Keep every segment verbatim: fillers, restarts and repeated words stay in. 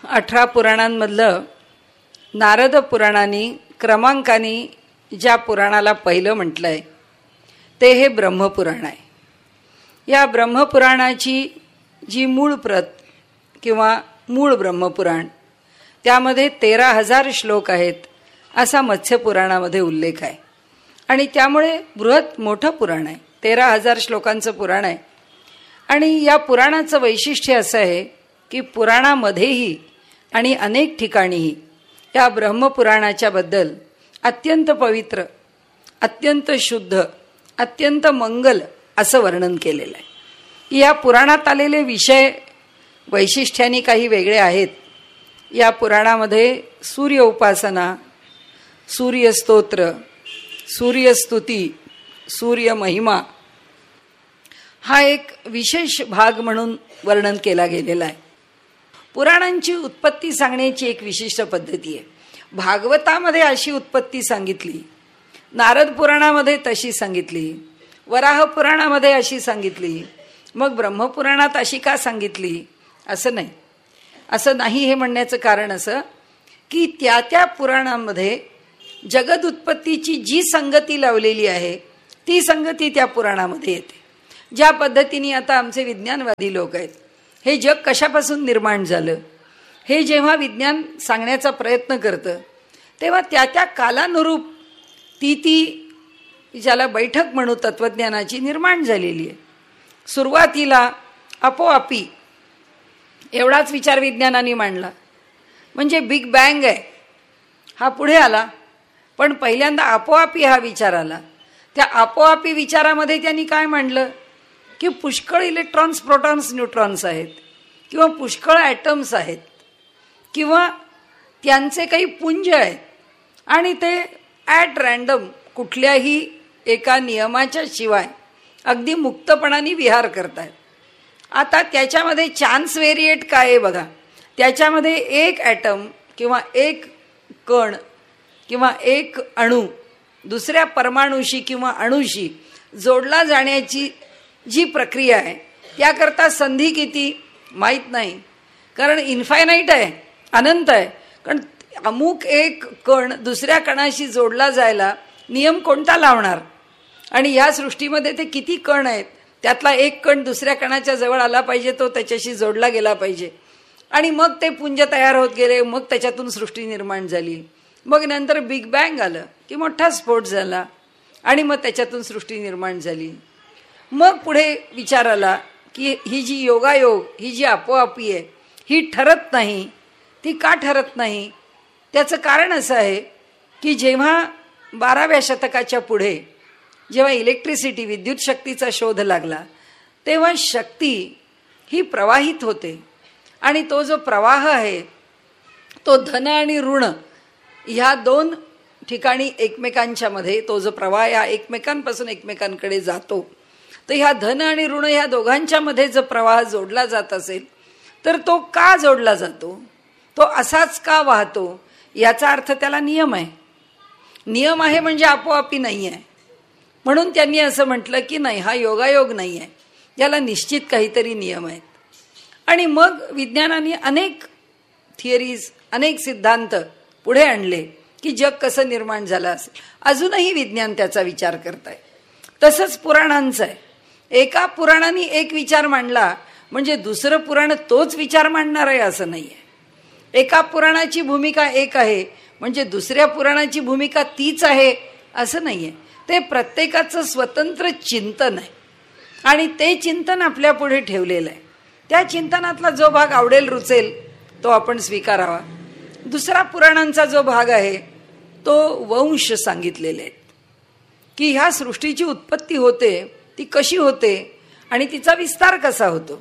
अठरा पुराणांमधलं नारद पुराणाने क्रमांकाने ज्या पुराणाला पहिलं म्हटलं आहे ते हे ब्रह्मपुराण आहे. या ब्रह्मपुराणाची जी मूळ प्रत किंवा मूळ ब्रह्मपुराण त्यामध्ये तेरा हजार श्लोक आहेत असा मत्स्यपुराणामध्ये उल्लेख आहे. आणि त्यामुळे बृहत मोठं पुराण आहे, तेरा हजार श्लोकांचं पुराण आहे. आणि या पुराणाचं वैशिष्ट्य असं आहे की पुराणामध्येही आणि अनेक ठिकाणीही या ब्रह्मपुराणाच्या बद्दल अत्यंत पवित्र, अत्यंत शुद्ध, अत्यंत मंगल असं वर्णन केलेलं आहे. या पुराणात आलेले विषय वैशिष्ट्याने काही वेगळे आहेत. या पुराणामध्ये सूर्य उपासना, सूर्यस्तोत्र, सूर्यस्तुती, सूर्य महिमा हा एक विशेष भाग म्हणून वर्णन केला गेलेला आहे. पुराणांची उत्पत्ती सांगण्याची एक विशिष्ट पद्धती आहे. भागवतामध्ये अशी उत्पत्ती सांगितली, नारद पुराणामध्ये तशी सांगितली, वराह पुराणामध्ये अशी सांगितली, मग ब्रह्मपुराणात अशी का सांगितली असं नाही. असं नाही हे म्हणण्याचं कारण असं की त्या त्या पुराणांमध्ये जगद उत्पत्तीची जी संगती लावलेली आहे ती संगती त्या पुराणामध्ये येते. ज्या पद्धतीने आता आमचे विज्ञानवादी लोक आहेत, हे जग कशापासून निर्माण झालं हे जेव्हा विज्ञान सांगण्याचा प्रयत्न करतं तेव्हा त्या त्या कालानुरूप ती ती ज्याला बैठक म्हणू तत्त्वज्ञानाची निर्माण झालेली आहे. सुरुवातीला आपोआपी एवढाच विचार विज्ञानाने मांडला, म्हणजे बिग बँग आहे हा पुढे आला, पण पहिल्यांदा आपोआपी हा विचार आला. त्या आपोआपी विचारामध्ये त्यांनी काय मांडलं की पुष्कळ इलेक्ट्रॉन्स, प्रोटॉन्स, न्यूट्रॉन्स आहेत किंवा पुष्कळ ॲटम्स आहेत किंवा त्यांचे काही पुंज आहेत आणि ते ॲट रँडम कुठल्याही एका नियमाच्या शिवाय अगदी मुक्तपणाने विहार करत आहेत. आता त्याच्यामध्ये चान्स व्हेरिएट काय आहे बघा. त्याच्यामध्ये एक ॲटम किंवा एक कण किंवा एक अणू दुसऱ्या परमाणूशी किंवा अणूशी जोडला जाण्याची जी प्रक्रिया आहे त्याकरता संधी किती माहीत नाही, कारण इन्फायनाईट आहे, अनंत आहे. कारण अमुक एक कण दुसऱ्या कणाशी जोडला जायला नियम कोणता लावणार? आणि ह्या सृष्टीमध्ये ते किती कण आहेत, त्यातला एक कण दुसऱ्या कणाच्या जवळ आला पाहिजे, तो त्याच्याशी जोडला गेला पाहिजे. आणि मग ते पुंज तयार होत गेले, मग त्याच्यातून सृष्टी निर्माण झाली. मग नंतर बिग बँग आलं की मोठा स्फोट झाला आणि मग त्याच्यातून सृष्टी निर्माण झाली. मग पुढे विचार आला की ही जी योगायोग, ही जी आपोआपी आहे ही ठरत नाही. ती का ठरत नाही? त्याचं कारण असं आहे की जेव्हा बाराव्या शतकाच्या पुढे जेव्हा इलेक्ट्रिसिटी, विद्युत शक्तीचा शोध लागला तेव्हा शक्ती ही प्रवाहित होते आणि तो जो प्रवाह आहे तो धन आणि ऋण ह्या दोन ठिकाणी एकमेकांच्या मध्ये तो जो प्रवाह या एकमेकांपासून एकमेकांकडे जातो. तर ह्या धन आणि ऋण ह्या दोघांच्या मध्ये जो प्रवाह जोडला जात असेल तर तो का जोडला जातो, तो असाच का वाहतो, याचा अर्थ त्याला नियम आहे. नियम आहे म्हणजे आपोआपी नाही आहे. म्हणून त्यांनी असं म्हटलं की नाही, हा योगायोग नाही आहे, याला निश्चित काहीतरी नियम आहेत. आणि मग विज्ञानाने अनेक थिअरीज, अनेक सिद्धांत पुढे आणले की जग कसं निर्माण झालं असेल. अजूनही विज्ञान त्याचा विचार करत आहे. तसंच पुराणांचं आहे. एका पुराणाने एक विचार मांडला म्हणजे दुसरं पुराण तोच विचार मांडणार आहे असं नाही आहे. एका पुराणाची भूमिका एक आहे म्हणजे दुसऱ्या पुराणाची भूमिका तीच आहे असं नाही आहे. ते प्रत्येकाचं स्वतंत्र चिंतन आहे आणि ते चिंतन आपल्या पुढे ठेवलेलं आहे. त्या चिंतनातला जो भाग आवडेल, रुचेल तो आपण स्वीकारावा. दुसरा पुराणांचा जो भाग आहे तो वंश सांगितलेले आहेत की ह्या सृष्टीची उत्पत्ती होते ती कशी होते आणि तिचा विस्तार कसा होतो.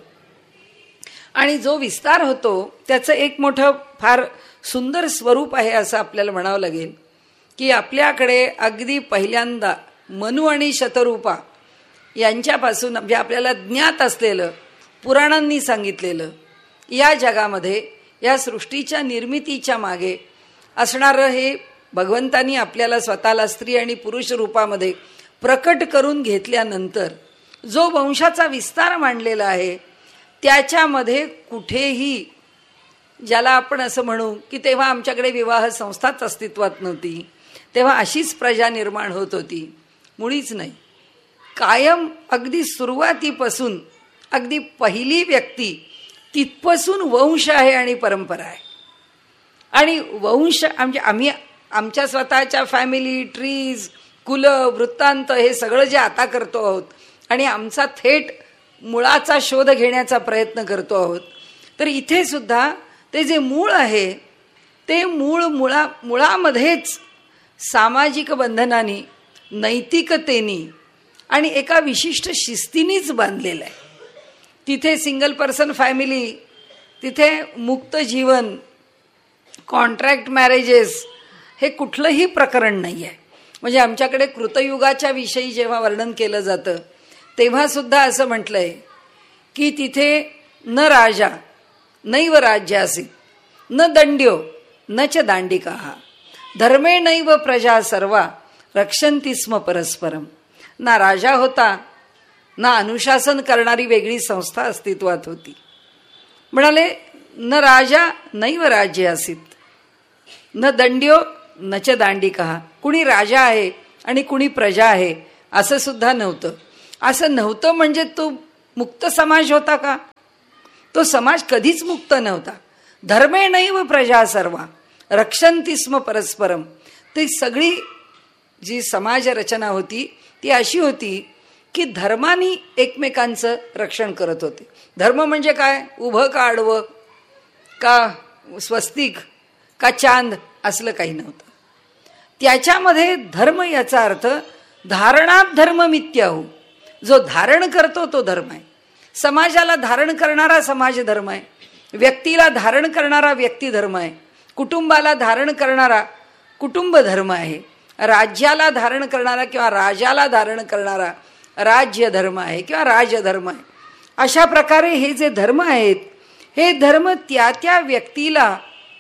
आणि जो विस्तार होतो त्याचं एक मोठं फार सुंदर स्वरूप आहे असं आपल्याला म्हणावं लागेल की आपल्याकडे अगदी पहिल्यांदा मनु आणि शतरूपा यांच्यापासून जे आपल्याला ज्ञात असलेलं, पुराणांनी सांगितलेलं, या जगामध्ये या सृष्टीच्या निर्मितीच्या मागे असणारं हे भगवंतानी आपल्याला स्वतःला स्त्री आणि पुरुष रूपामध्ये प्रकट करून घेतल्यानंतर जो वंशाचा विस्तार मांडलेला आहे त्याच्यामध्ये कुठेही ज्याला आपण असं म्हणू की तेव्हा आमच्याकडे विवाह संस्थाच अस्तित्वात नव्हती, तेव्हा अशीच प्रजा निर्माण होत होती, मुळीच नाही. कायम अगदी सुरुवातीपासून अगदी पहिली व्यक्ती तिथपासून वंश आहे आणि परंपरा आहे. आणि वंश म्हणजे आम्ही आमच्या स्वतःच्या फॅमिली ट्रीज, कुलं, वृत्तांत हे सगळं जे आता करतो आहोत आणि आमचा थेट मुळाचा शोध घेण्याचा प्रयत्न करतो आहोत, तर इथे सुद्धा ते जे मूळ आहे ते मूळ मुळा मुळामध्येच सामाजिक बंधनांनी, नैतिकतेनी आणि एका विशिष्ट शिस्तीनीच बांधलेलं आहे. तिथे सिंगल पर्सन फॅमिली, तिथे मुक्त जीवन, कॉन्ट्रॅक्ट मॅरेजेस हे कुठलंही प्रकरण नाही आहे. म्हणजे आमच्याकडे कृतयुगाच्या विषयी जेव्हा वर्णन केलं जातं तेव्हासुद्धा असं म्हटलं आहे की तिथे न राजा नैव राज्यासी न दंड्यो न च दांडिका धर्मे नैव प्रजा सर्वा रक्षन्ति स्म परस्परम. ना राजा होता, ना अनुशासन करणारी वेगळी संस्था अस्तित्वात होती. म्हणाले न राजा नैव राज्य आसीत न दंड्यो न च दांडिका. कुणी राजा आहे आणि कुणी प्रजा आहे असं सुद्धा नव्हतं. असं नव्हतं म्हणजे तो मुक्त समाज होता का? तो समाज कधीच मुक्त नव्हता. धर्मे नैव प्रजा सर्वा रक्षन्ति स्म परस्परम. ती सगळी जी समाज रचना होती ती अशी होती की धर्मानी एकमेकांचं रक्षण करत होते. धर्म म्हणजे काय? उभं का आडवं का स्वस्तिक का चांद असलं काही नव्हतं. त्याच्यामध्ये धर्म याचा अर्थ धारणात धर्म मिथ्याहू. जो धारण करतो तो धर्म आहे. समाजाला धारण करणारा समाज धर्म आहे, व्यक्तीला धारण करणारा व्यक्ती धर्म आहे, कुटुंबाला धारण करणारा कुटुंब धर्म आहे, राज्याला धारण करणारा किंवा राजाला धारण करणारा राज्य धर्म आहे किंवा राजधर्म आहे. अशा प्रकारे हे जे धर्म आहेत हे धर्म त्या त्या व्यक्तीला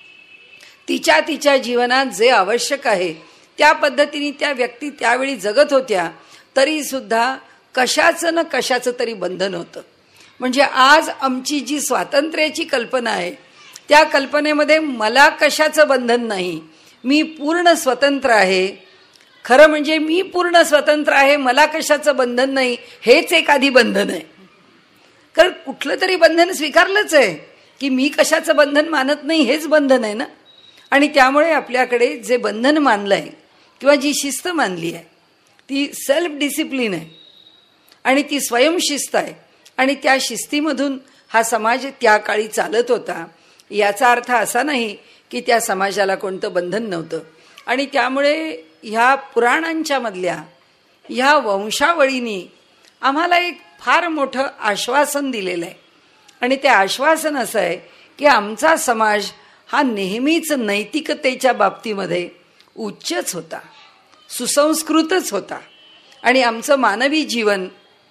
तिच्या तिच्या जीवनात जे आवश्यक आहे त्या पद्धतीने त्या व्यक्ती त्यावेळी जगत होत्या. तरी सुद्धा कशाचं न कशाचं तरी बंधन होतं. म्हणजे आज आमची जी स्वातंत्र्याची कल्पना आहे त्या कल्पनेमध्ये मला कशाचं बंधन नाही, मी पूर्ण स्वतंत्र आहे. खरं म्हणजे मी पूर्ण स्वतंत्र आहे, मला कशाचं बंधन नाही, हेच एक आधी बंधन आहे. कारण कुठलं तरी बंधन स्वीकारलंच आहे की मी कशाचं बंधन मानत नाही हेच बंधन आहे ना. आणि त्यामुळे आपल्याकडे जे बंधन मानलं आहे किंवा जी शिस्त मानली आहे ती सेल्फ डिसिप्लिन आहे आणि ती स्वयंशिस्त आहे. आणि त्या शिस्तीमधून हा समाज त्या काळी चालत होता. याचा अर्थ असा नाही की त्या समाजाला कोणतं बंधन नव्हतं. आणि त्यामुळे ह्या पुराणांच्या मधल्या ह्या वंशावळींनी आम्हाला एक फार मोठं आश्वासन दिलेलं आहे. आणि ते आश्वासन असं आहे की आमचा समाज हा नेहमीच नैतिकतेच्या बाबतीमध्ये उच्चच होता, सुसंस्कृतच होता. आणि आमचं मानवी जीवन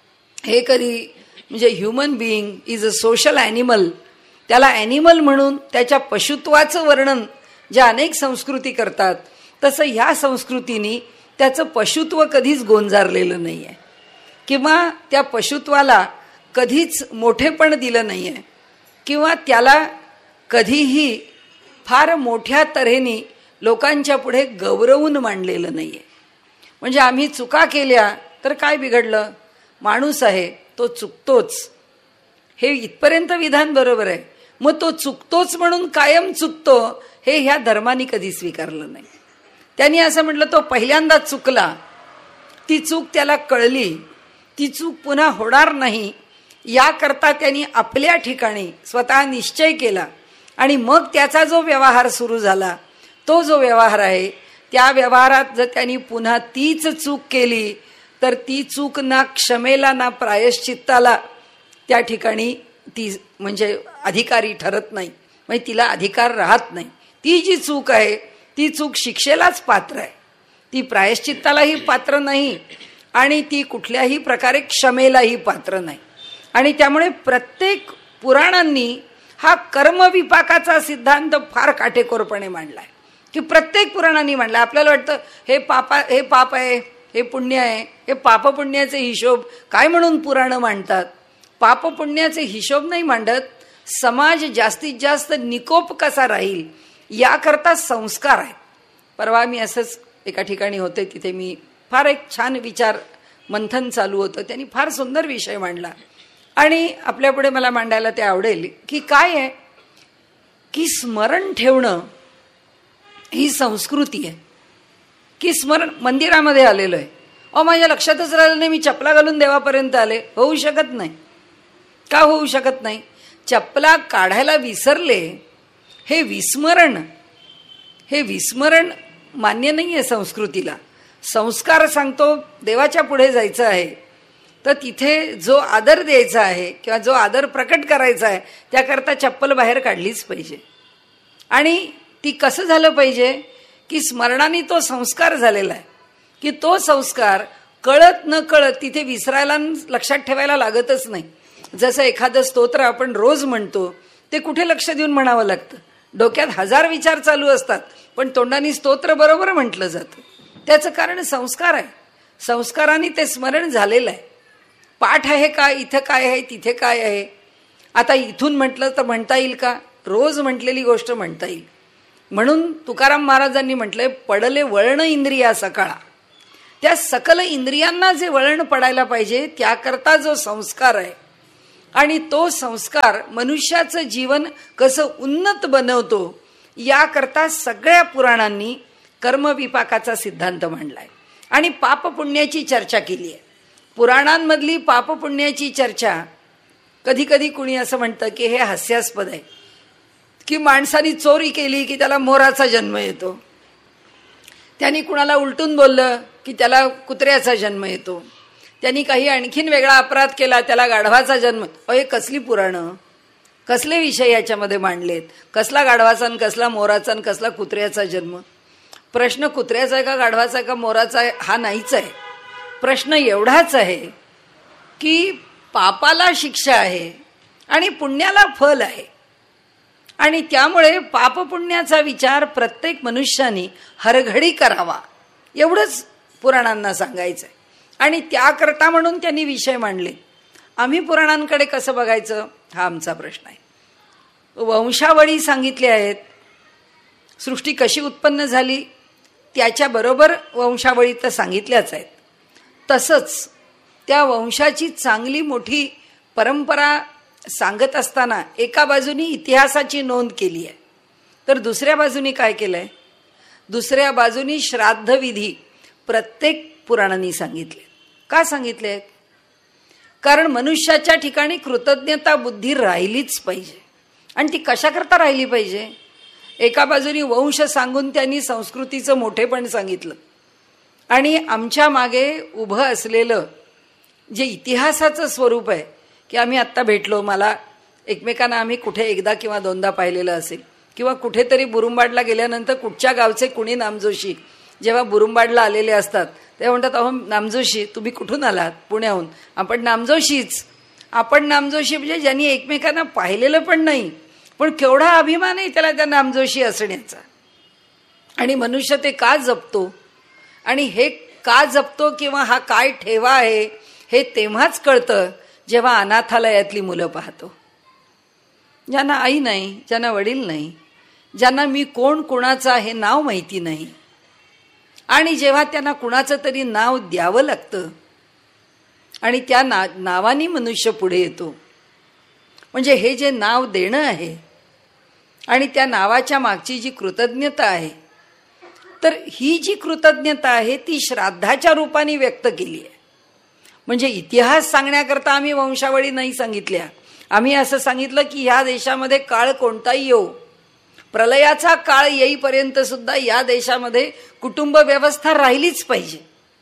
हे कधी म्हणजे human being is a social animal, त्याला ॲनिमल म्हणून त्याच्या पशुत्वाचं वर्णन ज्या अनेक संस्कृती करतात तसं ह्या संस्कृतीनी त्याचं पशुत्व कधीच गोंजारलेलं नाही आहे किंवा त्या पशुत्वाला कधीच मोठेपण दिलं नाही आहे किंवा त्याला कधीही फार मोठ्या तऱ्हेने लोकांच्या पुढे गौरवून मांडलेलं नाही आहे. म्हणजे आम्ही चुका केल्या तर काय बिघडलं, माणूस आहे तो चुकतोच, हे इथपर्यंत विधान बरोबर आहे. मग तो चुकतोच म्हणून कायम चुकतो हे ह्या धर्माने कधी स्वीकारलं नाही. त्यांनी असं म्हटलं तो पहिल्यांदा चुकला, ती चूक त्याला कळली, ती चूक पुन्हा होणार नाही याकरता त्यांनी आपल्या ठिकाणी स्वतः निश्चय केला. आणि मग त्याचा जो व्यवहार सुरू झाला तो जो व्यवहार आहे त्या व्यवहारात जर त्यांनी पुन्हा तीच चूक केली तर ती चूक ना क्षमेला ना प्रायश्चित्ताला त्या ठिकाणी ती म्हणजे अधिकारी ठरत नाही, म्हणजे तिला अधिकार राहत नाही. ती जी चूक आहे ती चूक शिक्षेलाच पात्र आहे, ती प्रायश्चित्तालाही पात्र नाही आणि ती कुठल्याही प्रकारे क्षमेलाही पात्र नाही. आणि त्यामुळे प्रत्येक पुराणांनी हा कर्मविपाकाचा सिद्धांत फार काटेकोरपणे मांडलाय की प्रत्येक पुराणांनी मांडला. आपल्याला वाटतं हे पापा हे पाप आहे, हे पुण्य आहे, हे पापपुण्याचे हिशोब काय म्हणून पुराणं मांडतात. पापपुण्याचे हिशोब नाही मांडत, समाज जास्तीत जास्त निकोप कसा राहील याकरता संस्कार आहेत. परवा मी असंच एका ठिकाणी होते, तिथे मी फार एक छान विचार मंथन चालू होतं. त्यांनी फार सुंदर विषय मांडला आणि आपल्यापुढे मला मांडायला ते आवडेल की काय आहे की स्मरण ठेवणं ही संस्कृती आहे. की स्मरण मंदिरामध्ये आलेलो आहे, अहो माझ्या लक्षातच राहिलं नाही, मी चपला घालून देवापर्यंत आले. होऊ शकत नाही. का होऊ शकत नाही? चपला काढायला विसरले, हे विस्मरण, हे विस्मरण मान्य नाही आहे संस्कृतीला. संस्कार सांगतो देवाच्या पुढे जायचं आहे, तर तिथे जो आदर द्यायचा आहे किंवा जो आदर प्रकट करायचा आहे त्याकरता चप्पल बाहेर काढलीच पाहिजे. आणि ती कसं झालं पाहिजे की स्मरणाने तो संस्कार झालेला आहे, की तो संस्कार कळत न कळत तिथे विसरायला लक्षात ठेवायला लागतच नाही. जसं एखादं स्तोत्र आपण रोज म्हणतो ते कुठे लक्ष देऊन म्हणावं लागतं. डोक्यात हजार विचार चालू असतात पण तोंडाने स्तोत्र बरोबर म्हटलं जातं. त्याचं कारण संस्कार आहे. संस्काराने ते स्मरण झालेलं आहे. पाठ आहे का, इथं काय आहे, तिथे काय आहे. आता इथून म्हटलं तर म्हणता येईल का? रोज म्हटलेली गोष्ट म्हणता येईल. म्हणून तुकाराम महाराजांनी म्हटलंय, पडले वळण इंद्रिया सकाळा. त्या सकल इंद्रियांना जे वळण पडायला पाहिजे त्याकरता जो संस्कार आहे, आणि तो संस्कार मनुष्याचं जीवन कसं उन्नत बनवतो याकरता सगळ्या पुराणांनी कर्मविपाकाचा सिद्धांत मांडलाय आणि पापपुण्याची चर्चा केली आहे. पुराणांमधली पापपुण्याची चर्चा कधी कधी कुणी असं म्हणतं की हे हास्यास्पद आहे, की माणसाने चोरी केली की त्याला मोराचा जन्म येतो, त्यांनी कुणाला उलटून बोललं की त्याला कुत्र्याचा जन्म येतो, त्यांनी काही आणखीन वेगळा अपराध केला त्याला गाढवाचा जन्म. अरे कसली पुराणं, कसले विषय याच्यामध्ये मांडलेत. कसला गाढवाचा आणि कसला मोराचा आणि कसला कुत्र्याचा जन्म. प्रश्न कुत्र्याचा आहे का गाढवाचा आहे का मोराचा आहे हा नाहीच आहे. प्रश्न एवढाच आहे की पापाला शिक्षा आहे आणि पुण्याला फल आहे, आणि त्यामुळे पापपुण्याचा विचार प्रत्येक मनुष्याने हरघडी करावा एवढंच पुराणांना सांगायचं आहे. आणि त्याकरता म्हणून त्यांनी विषय मांडले. आम्ही पुराणांकडे कसं बघायचं हा आमचा प्रश्न आहे. वंशावळी सांगितल्या आहेत, सृष्टी कशी उत्पन्न झाली त्याच्याबरोबर वंशावळी तर सांगितल्याच आहेत. तसंच त्या वंशाची चांगली मोठी परंपरा सांगत असताना एका बाजूनी इतिहासाची नोंद केली आहे, तर दुसऱ्या बाजूनी काय केलं आहे, दुसऱ्या बाजूनी श्राद्धविधी प्रत्येक पुराणांनी सांगितले. का सांगितले आहेत? कारण मनुष्याच्या ठिकाणी कृतज्ञता बुद्धी राहिलीच पाहिजे. आणि ती कशाकरता राहिली पाहिजे? एका बाजूनी वंश सांगून त्यांनी संस्कृतीचं मोठेपण सांगितलं, आणि आमच्या मागे उभं असलेलं जे इतिहासाचं स्वरूप आहे की आम्ही आत्ता भेटलो, मला एकमेकांना आम्ही कुठे एकदा किंवा दोनदा पाहिलेलं असेल, किंवा कुठेतरी बुरुंबाडला गेल्यानंतर कुठच्या गावचे कुणी नामजोशी जेव्हा बुरुंबाडला आलेले असतात तेव्हा म्हणतात, अहो नामजोशी तुम्ही कुठून आलात? पुण्याहून. आपण नामजोशीच. आपण नामजोशी म्हणजे ज्यांनी एकमेकांना पाहिलेलं पण नाही, पण केवढा अभिमान आहे त्याला त्या नामजोशी असण्याचा. आणि मनुष्य ते का जपतो, आणि हे का जपतो किंवा हा काय ठेवा आहे हे तेव्हाच कळतं जेव्हा अनाथालयातली मुलं पाहतो, ज्यांना आई नाही, ज्यांना वडील नाही, ज्यांना मी कोण कुणाचा हे नाव माहिती नाही, आणि जेव्हा त्यांना कुणाचं तरी नाव द्यावं लागतं आणि त्या ना नावानी मनुष्य पुढे येतो. म्हणजे हे जे नाव देणं आहे आणि त्या नावाच्या मागची जी कृतज्ञता आहे, तर ही जी कृतज्ञता आहे ती श्राद्धाच्या रूपाने व्यक्त केली आहे. म्हणजे इतिहास सांगण्याकरता आम्ही वंशावळी नाही सांगितल्या. आम्ही असं सांगितलं की ह्या देशामध्ये काळ कोणताही येऊ, प्रलयाचा काळ येईपर्यंत सुद्धा या देशामध्ये कुटुंब व्यवस्था राहिलीच पाहिजे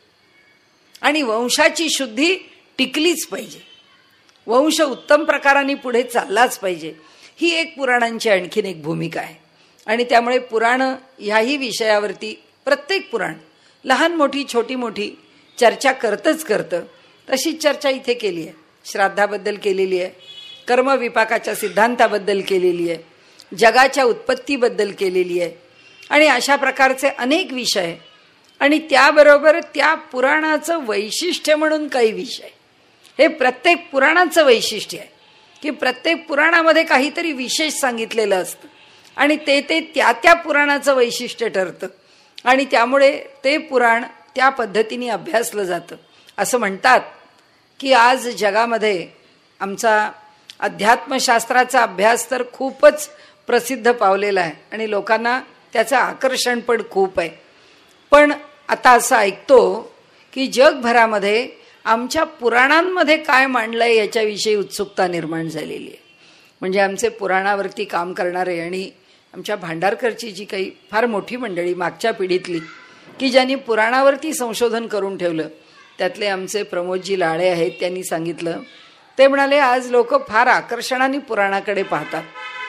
आणि वंशाची शुद्धी टिकलीच पाहिजे, वंश उत्तम प्रकाराने पुढे चाललाच पाहिजे. ही एक पुराणांची आणखीन एक भूमिका आहे. आणि त्यामुळे पुराण ह्याही विषयावरती प्रत्येक पुराण लहान मोठी छोटी मोठी चर्चा करतच करतं. तशीच चर्चा इथे केली आहे. श्राद्धाबद्दल केलेली आहे, कर्मविपाकाच्या सिद्धांताबद्दल केलेली आहे, जगाच्या उत्पत्तीबद्दल केलेली आहे, आणि अशा प्रकारचे अनेक विषय. आणि त्याबरोबर त्या पुराणाचं वैशिष्ट्य म्हणून काही विषय, हे प्रत्येक पुराणाचं वैशिष्ट्य आहे की प्रत्येक पुराणामध्ये काहीतरी विशेष सांगितलेलं असतं आणि ते ते त्या त्या पुराणाचं वैशिष्ट्य ठरतं आणि त्यामुळे ते पुराण त्या पद्धतीने अभ्यासलं जातं. असं म्हणतात की आज जगामध्ये आमचा अध्यात्मशास्त्राचा अभ्यास तर खूपच प्रसिद्ध पावलेला आहे आणि लोकांना त्याचं आकर्षण पण खूप आहे. पण आता असं ऐकतो की जगभरामध्ये आमच्या पुराणांमध्ये काय मांडलं आहे याच्याविषयी उत्सुकता निर्माण झालेली आहे. म्हणजे आमचे पुराणावरती काम करणारे आणि आमच्या भांडारकरची जी काही फार मोठी मंडळी मागच्या पिढीतली की ज्यांनी पुराणावरती संशोधन करून ठेवलं, त्यातले आमचे प्रमोदजी लाळे आहेत, त्यांनी सांगितलं, ते म्हणाले आज लोक फार आकर्षणाने पुराणाकडे पाहतात.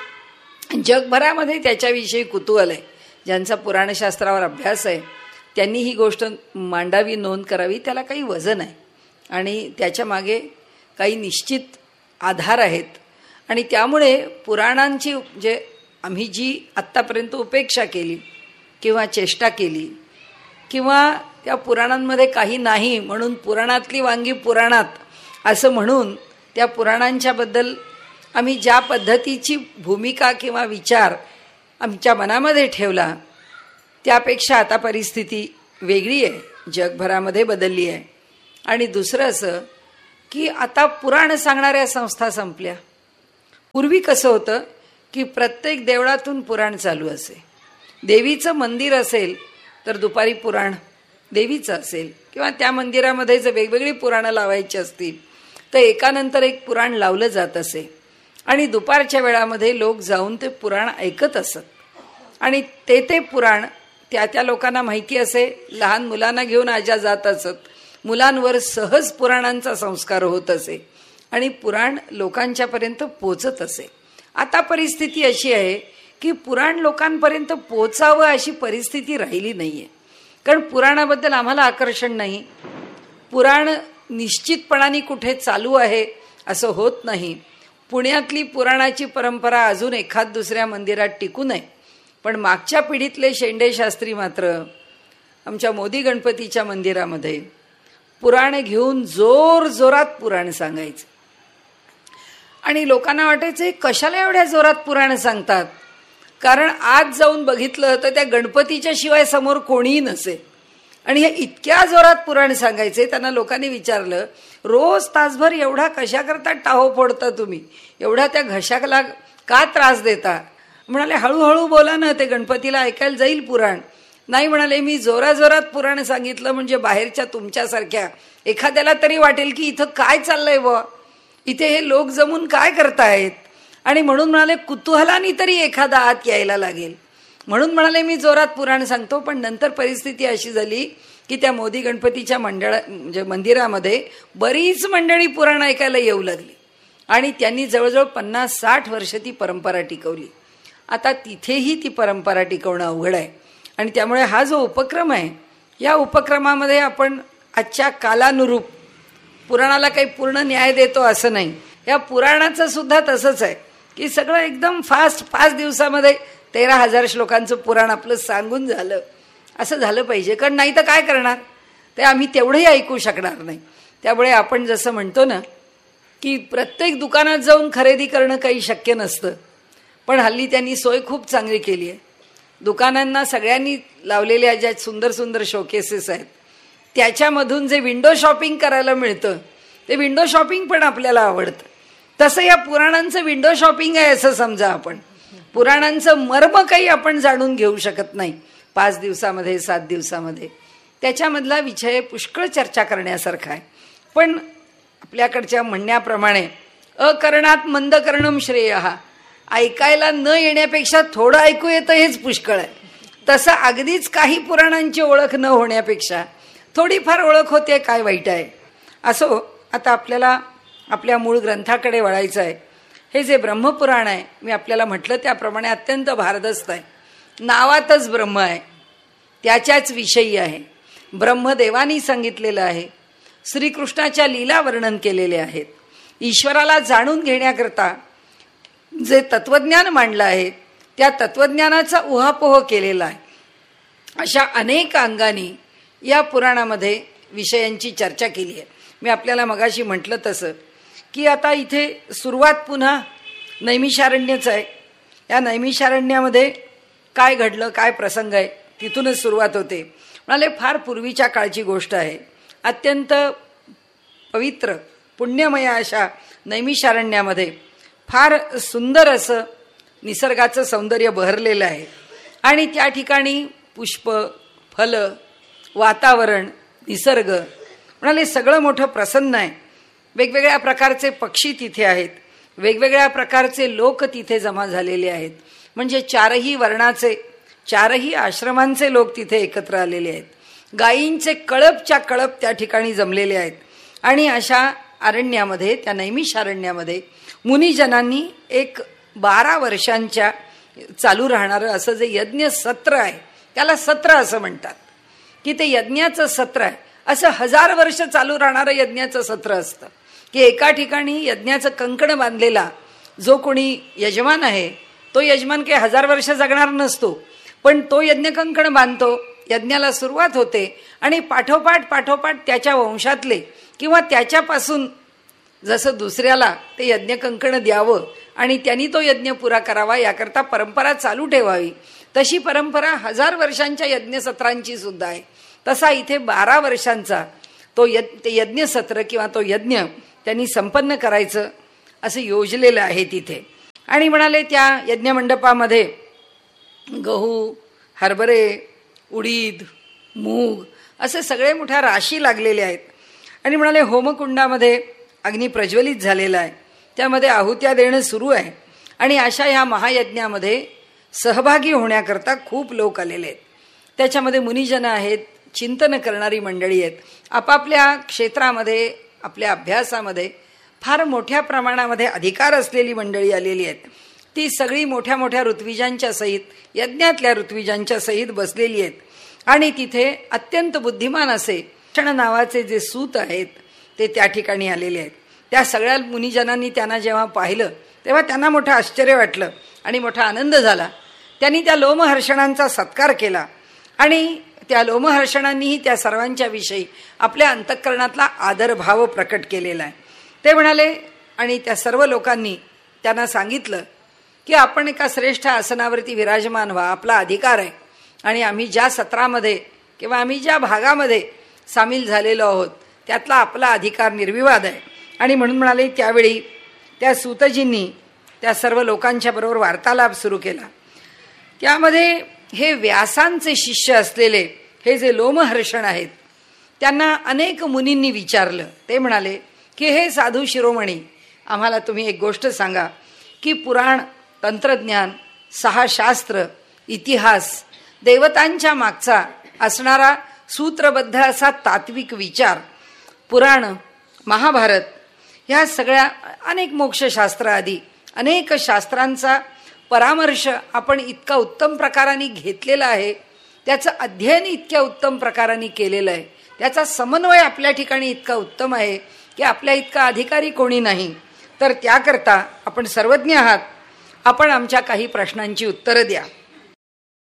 जगभरामध्ये त्याच्याविषयी कुतूहल आहे. ज्यांचा पुराणशास्त्रावर अभ्यास आहे त्यांनी ही गोष्ट मांडावी, नोंद करावी. त्याला काही वजन आहे आणि त्याच्या मागे काही निश्चित आधार आहेत आणि त्यामुळे पुराणांची जे आम्ही जी आत्तापर्यंत उपेक्षा केली किंवा चेष्टा केली किंवा त्या पुराणांमध्ये काही नाही म्हणून पुराणातली वांगी पुराणात असं म्हणून त्या पुराणांच्याबद्दल आम्ही ज्या पद्धतीची भूमिका किंवा विचार आमच्या मनामध्ये ठेवला त्यापेक्षा आता परिस्थिती वेगळी आहे, जगभरामध्ये बदलली आहे. आणि दुसरं असं की आता पुराण सांगणाऱ्या संस्था संपल्या. पूर्वी कसं होतं की प्रत्येक देवळातून पुराण चालू असे. देवीचं मंदिर असेल तर दुपारी पुराण देवीचं असेल किंवा त्या मंदिरामध्ये जर वेगवेगळी पुराणं लावायची असतील तर एकानंतर एक पुराण लावलं जात असे आणि दुपारच्या वेळामध्ये लोक जाऊन ते पुराण ऐकत असत आणि ते ते पुराण त्या त्या लोकांना माहिती असे. लहान मुलांना घेऊन आजा जात असत. मुलांवर सहज पुराणांचा संस्कार होत असे आणि पुराण लोकांच्यापर्यंत पोचत असे. आता परिस्थिती अशी आहे की पुराण लोकांपर्यंत पोचावं अशी परिस्थिती राहिली नाही आहे. कारण पुराणाबद्दल आम्हाला आकर्षण नाही. पुराण निश्चितपणाने कुठे चालू आहे असं होत नाही. पुण्यातली पुराणाची परंपरा अजून एखाद दुसऱ्या मंदिरात टिकू नये, पण मागच्या पिढीतले शेंडे शास्त्री मात्र आमच्या मोदी गणपतीच्या मंदिरामध्ये पुराण घेऊन जोर जोरात पुराण सांगायचं आणि लोकांना वाटायचं कशाला एवढ्या जोरात पुराण सांगतात, कारण आज जाऊन बघितलं तर त्या गणपतीच्या शिवाय समोर कोणीही नसे आणि हे इतक्या जोरात पुराण सांगायचे. त्यांना लोकांनी विचारलं, रोज तासभर एवढा कशा करता टाहो फोडता तुम्ही, एवढा त्या घशाला का त्रास देता? म्हणाले हळूहळू बोला ना, ते गणपतीला ऐकायला जाईल पुराण. नाही म्हणाले, मी जोराजोरात पुराण सांगितलं म्हणजे बाहेरच्या तुमच्यासारख्या एखाद्याला तरी वाटेल की इथं काय चाललंय बुवा, इथे हे लोक जमून काय करतायत, आणि म्हणून म्हणाले कुतूहलानी तरी एखादा आत यायला लागेल. म्हणून म्हणाले मी जोरात पुराण सांगतो. पण नंतर परिस्थिती अशी झाली की त्या मोदी गणपतीच्या मंडळा म्हणजे मंदिरामध्ये बरीच मंडळी पुराण ऐकायला येऊ लागली आणि त्यांनी जवळजवळ पन्नास साठ वर्ष ती परंपरा टिकवली. आता तिथेही ती परंपरा टिकवणं अवघड आहे आणि त्यामुळे हा जो उपक्रम आहे या उपक्रमामध्ये आपण आजच्या कालानुरूप पुराणाला काही पूर्ण न्याय देतो असं नाही. या पुराणाचं सुद्धा तसंच आहे की सगळं एकदम फास्ट पाच दिवसामध्ये तेरा हजार श्लोकांचं पुराण आपलं सांगून झालं असं झालं पाहिजे. कारण नाही तर काय करणार, ते आम्ही तेवढंही ऐकू शकणार नाही. त्यामुळे आपण जसं म्हणतो ना की प्रत्येक दुकानात जाऊन खरेदी करणं काही शक्य नसतं, पण हल्ली त्यांनी सोय खूप चांगली केली आहे. दुकानांना सगळ्यांनी लावलेल्या ज्या सुंदर सुंदर शोकेसेस आहेत त्याच्यामधून जे विंडो शॉपिंग करायला मिळतं ते विंडो शॉपिंग पण आपल्याला आवडतं. तसं या पुराणांचं विंडो शॉपिंग आहे असं समजा. आपण पुराणांचं मर्म काही आपण जाणून घेऊ शकत नाही पाच दिवसामध्ये सात दिवसामध्ये. त्याच्यामधला विषय पुष्कळ चर्चा करण्यासारखा आहे. पण आपल्याकडच्या म्हणण्याप्रमाणे अकरणात मंद करणम श्रेय, ऐकायला न येण्यापेक्षा थोडं ऐकू येतं हेच पुष्कळ आहे. तसं अगदीच काही पुराणांची ओळख न होण्यापेक्षा थोडीफार ओळख होते काय वाईट आहे. असो, आता आपल्याला आपल्या मूळ ग्रंथाकडे वळायचं आहे. हे जे ब्रह्मपुराण आहे मी आपल्याला म्हटलं त्याप्रमाणे अत्यंत भारदस्त आहे. नावातच ब्रह्म आहे, त्याच्याच विषयी आहे. ब्रह्मदेवानी सांगितलेलं आहे. श्रीकृष्णाच्या लीला वर्णन केलेले आहेत. ईश्वराला जाणून घेण्याकरता जे तत्वज्ञान मांडलं आहे त्या तत्वज्ञानाचा उहापोह केलेला आहे. अशा अनेक अंगांनी या पुराणामध्ये विषयांची चर्चा केली आहे. मी आपल्याला मगाशी म्हटलं तसं की आता इथे सुरुवात पुन्हा नैमिषारण्यच आहे. या नैमिषारण्यामध्ये काय घडलं, काय प्रसंग आहे, तिथूनच सुरुवात होते. म्हणाले फार पूर्वीच्या काळची गोष्ट आहे. अत्यंत पवित्र पुण्यमय अशा नैमिषारण्यामध्ये फार सुंदर असं निसर्गाचं सौंदर्य बहरलेलं आहे. आणि त्या ठिकाणी पुष्प, फल, वातावरण, निसर्ग म्हणाले सगळं मोठं प्रसन्न आहे. वेगवेगळ्या प्रकारचे पक्षी तिथे आहेत, वेगवेगळ्या प्रकारचे लोक तिथे जमा झालेले आहेत. म्हणजे चारही वर्णाचे, चारही आश्रमांचे लोक तिथे एकत्र आलेले आहेत. गायींचे कळपच्या कळप त्या ठिकाणी जमलेले आहेत. आणि अशा अरण्यामध्ये, त्या नैमिषारण्यामध्ये मुनिजनांनी एक बारा वर्षांच्या चालू राहणारं असं जे यज्ञ सत्र आहे, त्याला सत्र असं म्हणतात, की ते यज्ञाचं सत्र आहे. असं हजार वर्ष चालू राहणारं यज्ञाचं सत्र असतं, की एका ठिकाणी यज्ञाचं कंकण बांधलेला जो कोणी यजमान आहे, तो यजमान काही हजार वर्ष जगणार नसतो, पण तो यज्ञ कंकण बांधतो, यज्ञाला सुरुवात होते आणि पाठोपाठ पाठोपाठ त्याच्या वंशातले किंवा त्याच्यापासून जसं दुसऱ्याला ते यज्ञ कंकण द्यावं आणि त्यांनी तो यज्ञ पुरा करावा, याकरता परंपरा चालू ठेवावी. तशी परंपरा हजार वर्षांच्या यज्ञसत्रांची सुद्धा आहे. तसा इथे बारा वर्षांचा तो यज्ञ ते यज्ञसत्र किंवा तो यज्ञ त्यांनी संपन्न करायचं असं योजलेलं आहे तिथे. आणि म्हणाले त्या यज्ञमंडपामध्ये गहू, हरभरे, उडीद, मूग असे सगळे मोठ्या राशी लागलेले आहेत. आणि म्हणाले होमकुंडामध्ये अग्नी प्रज्वलित झालेला आहे, त्यामध्ये आहुत्या देणं सुरू आहे. आणि अशा ह्या महायज्ञामध्ये सहभागी होण्याकरता खूप लोक आलेले आहेत. त्याच्यामध्ये मुनिजन आहेत, चिंतन करणारी मंडळी आहेत, आपापल्या क्षेत्रामध्ये आपल्या अभ्यासामध्ये फार मोठ्या प्रमाणामध्ये अधिकार असलेली मंडळी आलेली आहेत. ती सगळी मोठ्या मोठ्या ऋत्विजांच्या सहित, यज्ञातल्या ऋत्विजांच्या सहित बसलेली आहेत. आणि तिथे अत्यंत बुद्धिमान असे क्षण नावाचे जे सूत आहेत ते त्या ठिकाणी आलेले आहेत. त्या सगळ्या मुनिजनांनी त्यांना जेव्हा पाहिलं तेव्हा त्यांना मोठं आश्चर्य वाटलं आणि मोठा आनंद झाला. त्यांनी त्या लोमहर्षणांचा सत्कार केला आणि त्या लोमहर्षणांनीही त्या सर्वांच्या विषयी आपल्या अंतःकरणातला आदरभाव प्रकट केलेला आहे. ते म्हणाले आणि त्या सर्व लोकांनी त्यांना सांगितलं की आपण एका श्रेष्ठ आसनावरती विराजमान व्हा, आपला अधिकार आहे. आणि आम्ही ज्या सत्रामध्ये किंवा आम्ही ज्या भागामध्ये सामील झालेलो आहोत त्यातला आपला अधिकार निर्विवाद आहे. आणि म्हणून म्हणाले त्यावेळी त्या सूतजींनी त्या सर्व लोकांच्या बरोबर वार्तालाप सुरू केला. त्यामध्ये हे व्यासांचे शिष्य असलेले हे जे लोमहर्षण आहेत त्यांना अनेक मुनींनी विचारलं. ते म्हणाले की हे साधू शिरोमणी, आम्हाला तुम्ही एक गोष्ट सांगा की पुराण, तंत्रज्ञान, सहा शास्त्र, इतिहास, देवतांच्या मागचा असणारा सूत्रबद्ध असा तात्विक विचार, पुराण, महाभारत, ह्या सगळ्या अनेक मोक्षशास्त्र आदी अनेक शास्त्रांचा परामर्श आपण इतका उत्तम प्रकाराने घेतलेला आहे, त्याचं अध्ययन इतक्या उत्तम प्रकाराने केलेलं आहे, त्याचा समन्वय आपल्या ठिकाणी इतका उत्तम आहे की आपल्या इतका अधिकारी कोणी नाही. तर त्याकरता आपण सर्वज्ञ आहात, आपण आमच्या काही प्रश्नांची उत्तरं द्या.